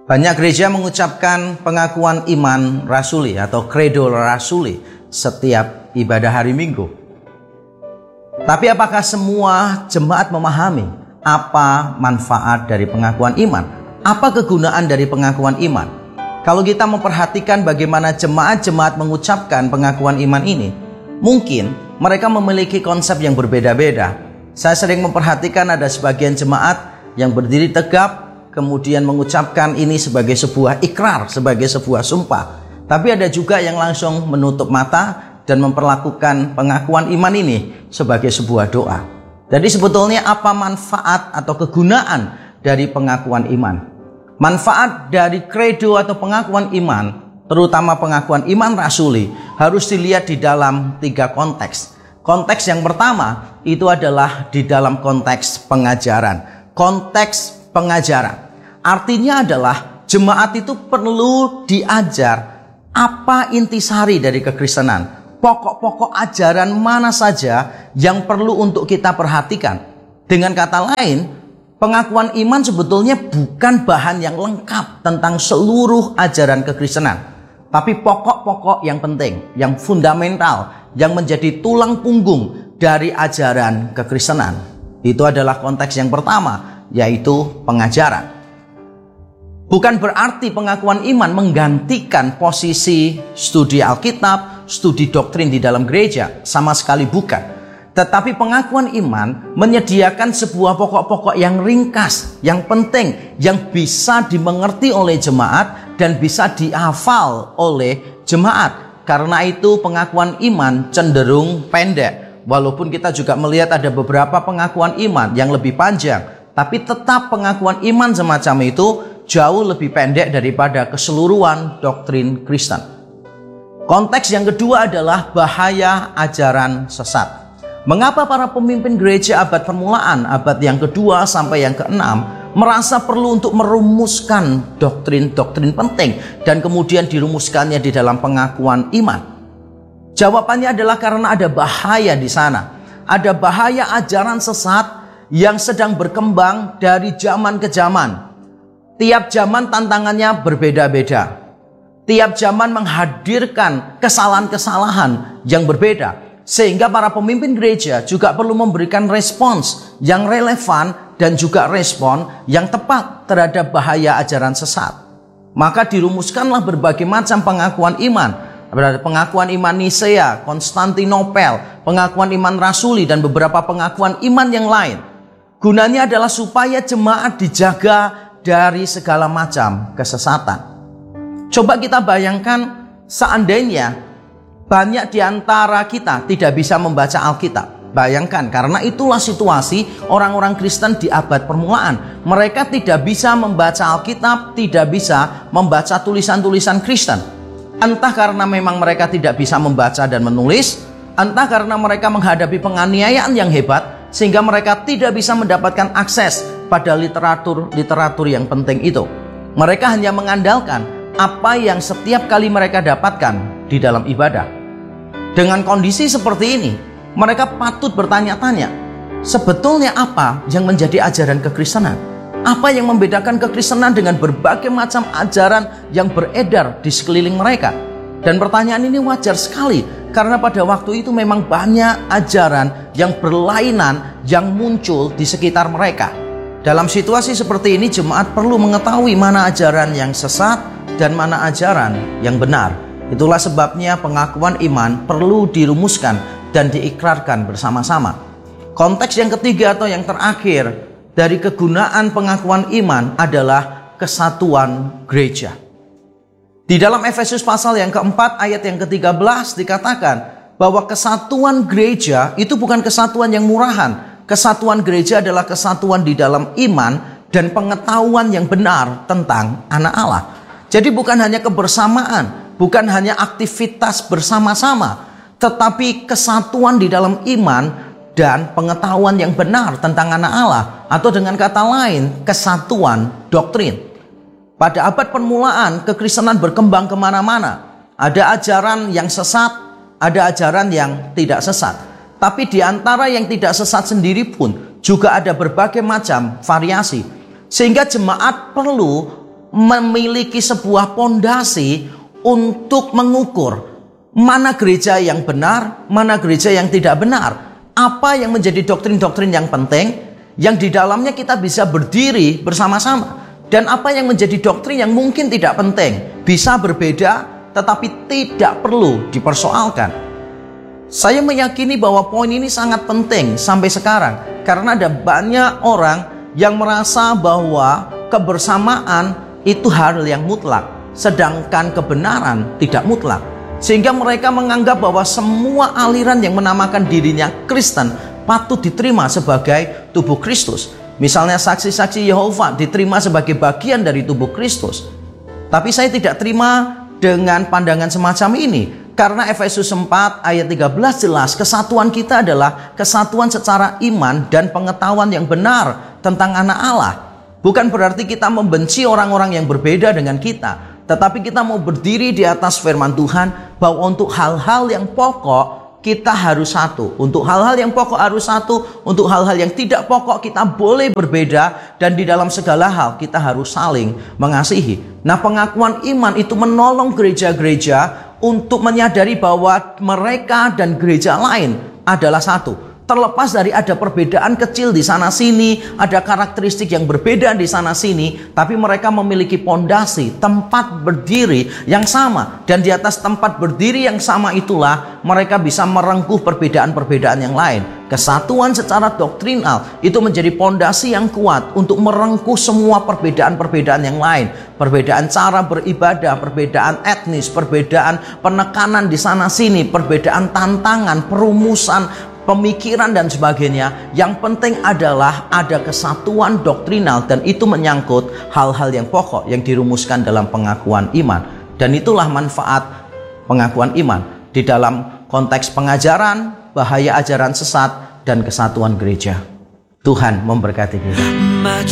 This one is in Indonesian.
Banyak gereja mengucapkan pengakuan iman rasuli atau credo rasuli setiap ibadah hari Minggu. Tapi apakah semua jemaat memahami apa manfaat dari pengakuan iman? Apa kegunaan dari pengakuan iman? Kalau kita memperhatikan bagaimana jemaat-jemaat mengucapkan pengakuan iman ini, mungkin mereka memiliki konsep yang berbeda-beda. Saya sering memperhatikan ada sebagian jemaat yang berdiri tegap, kemudian mengucapkan ini sebagai sebuah ikrar, sebagai sebuah sumpah. Tapi ada juga yang langsung menutup mata dan memperlakukan pengakuan iman ini sebagai sebuah doa. Jadi sebetulnya apa manfaat atau kegunaan dari pengakuan iman? Manfaat dari credo atau pengakuan iman, terutama pengakuan iman rasuli, harus dilihat di dalam 3 konteks. Konteks yang pertama itu adalah di dalam konteks pengajaran. Konteks pengajaran artinya adalah jemaat itu perlu diajar apa intisari dari kekristenan. Pokok-pokok ajaran mana saja yang perlu untuk kita perhatikan. Dengan kata lain, pengakuan iman sebetulnya bukan bahan yang lengkap tentang seluruh ajaran kekristenan, tapi pokok-pokok yang penting, yang fundamental, yang menjadi tulang punggung dari ajaran kekristenan. Itu adalah konteks yang pertama, yaitu pengajaran. Bukan berarti pengakuan iman menggantikan posisi studi Alkitab, studi doktrin di dalam gereja, sama sekali bukan. Tetapi pengakuan iman menyediakan sebuah pokok-pokok yang ringkas, yang penting, yang bisa dimengerti oleh jemaat dan bisa dihafal oleh jemaat. Karena itu pengakuan iman cenderung pendek. Walaupun kita juga melihat ada beberapa pengakuan iman yang lebih panjang, tapi tetap pengakuan iman semacam itu jauh lebih pendek daripada keseluruhan doktrin Kristen. Konteks yang kedua adalah bahaya ajaran sesat. Mengapa para pemimpin gereja abad permulaan, abad yang kedua sampai yang keenam, merasa perlu untuk merumuskan doktrin-doktrin penting dan kemudian dirumuskannya di dalam pengakuan iman? Jawabannya adalah karena ada bahaya di sana. Ada bahaya ajaran sesat yang sedang berkembang dari zaman ke zaman. Tiap zaman tantangannya berbeda-beda. Tiap zaman menghadirkan kesalahan-kesalahan yang berbeda. Sehingga para pemimpin gereja juga perlu memberikan respons yang relevan dan juga respon yang tepat terhadap bahaya ajaran sesat. Maka dirumuskanlah berbagai macam pengakuan iman. Pengakuan iman Nisea, Konstantinopel, pengakuan iman rasuli, dan beberapa pengakuan iman yang lain. Gunanya adalah supaya jemaat dijaga dari segala macam kesesatan. Coba kita bayangkan seandainya banyak di antara kita tidak bisa membaca Alkitab. Bayangkan, karena itulah situasi orang-orang Kristen di abad permulaan. Mereka tidak bisa membaca Alkitab, tidak bisa membaca tulisan-tulisan Kristen. Entah karena memang mereka tidak bisa membaca dan menulis, entah karena mereka menghadapi penganiayaan yang hebat, sehingga mereka tidak bisa mendapatkan akses pada literatur yang penting itu. Mereka hanya mengandalkan apa yang setiap kali mereka dapatkan di dalam ibadah. Dengan kondisi seperti ini, mereka patut bertanya-tanya, sebetulnya apa yang menjadi ajaran kekristenan? Apa yang membedakan kekristenan dengan berbagai macam ajaran yang beredar di sekeliling mereka? Dan pertanyaan ini wajar sekali, karena pada waktu itu memang banyak ajaran yang berlainan yang muncul di sekitar mereka. Dalam situasi seperti ini, jemaat perlu mengetahui mana ajaran yang sesat dan mana ajaran yang benar. Itulah sebabnya pengakuan iman perlu dirumuskan dan diikrarkan bersama-sama. Konteks yang ketiga atau yang terakhir dari kegunaan pengakuan iman adalah kesatuan gereja. Di dalam Efesus pasal yang keempat ayat yang ke-13 dikatakan bahwa kesatuan gereja itu bukan kesatuan yang murahan. Kesatuan gereja adalah kesatuan di dalam iman dan pengetahuan yang benar tentang anak Allah. Jadi bukan hanya kebersamaan, bukan hanya aktivitas bersama-sama, tetapi kesatuan di dalam iman dan pengetahuan yang benar tentang anak Allah, atau dengan kata lain, kesatuan doktrin. Pada abad permulaan, kekristenan berkembang kemana-mana. Ada ajaran yang sesat, ada ajaran yang tidak sesat. Tapi di antara yang tidak sesat sendiri pun juga ada berbagai macam variasi. Sehingga jemaat perlu memiliki sebuah pondasi untuk mengukur mana gereja yang benar, mana gereja yang tidak benar. Apa yang menjadi doktrin-doktrin yang penting, yang di dalamnya kita bisa berdiri bersama-sama. Dan apa yang menjadi doktrin yang mungkin tidak penting, bisa berbeda, tetapi tidak perlu dipersoalkan. Saya meyakini bahwa poin ini sangat penting sampai sekarang. Karena ada banyak orang yang merasa bahwa kebersamaan itu hal yang mutlak, sedangkan kebenaran tidak mutlak. Sehingga mereka menganggap bahwa semua aliran yang menamakan dirinya Kristen patut diterima sebagai tubuh Kristus. Misalnya saksi-saksi Yehova diterima sebagai bagian dari tubuh Kristus. Tapi saya tidak terima dengan pandangan semacam ini. Karena Efesus 4 ayat 13 jelas kesatuan kita adalah kesatuan secara iman dan pengetahuan yang benar tentang anak Allah. Bukan berarti kita membenci orang-orang yang berbeda dengan kita, tetapi kita mau berdiri di atas firman Tuhan bahwa untuk hal-hal yang pokok kita harus satu. Untuk hal-hal yang pokok harus satu. Untuk hal-hal yang tidak pokok kita boleh berbeda. Dan di dalam segala hal kita harus saling mengasihi. Nah, pengakuan iman itu menolong gereja-gereja untuk menyadari bahwa mereka dan gereja lain adalah satu. Terlepas dari ada perbedaan kecil di sana sini, ada karakteristik yang berbeda di sana sini, tapi mereka memiliki pondasi, tempat berdiri yang sama. Dan di atas tempat berdiri yang sama itulah mereka bisa merengkuh perbedaan-perbedaan yang lain. Kesatuan secara doktrinal itu menjadi pondasi yang kuat untuk merengkuh semua perbedaan-perbedaan yang lain. Perbedaan cara beribadah, perbedaan etnis, perbedaan penekanan di sana sini, perbedaan tantangan, perumusan, pemikiran dan sebagainya. Yang penting adalah ada kesatuan doktrinal dan itu menyangkut hal-hal yang pokok yang dirumuskan dalam pengakuan iman. Dan itulah manfaat pengakuan iman di dalam konteks pengajaran, bahaya ajaran sesat, dan kesatuan gereja. Tuhan memberkati kita.